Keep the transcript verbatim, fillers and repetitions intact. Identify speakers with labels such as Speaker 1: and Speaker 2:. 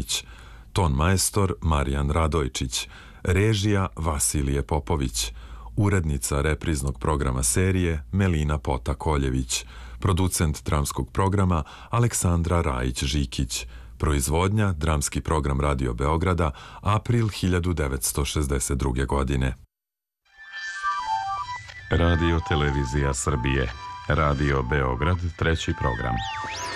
Speaker 1: Đurić, ton majstor Marijan Radojčić, režija Vasilije Popović, urednica repriznog programa serije Melina Pota-Koljević, producent dramskog programa Aleksandra Rajić-Žikić, proizvodnja dramski program Radio Beograda, april hiljadu devetsto šezdeset druge. godine.
Speaker 2: Radio Televizija Srbije, Radio Beograd, treći program.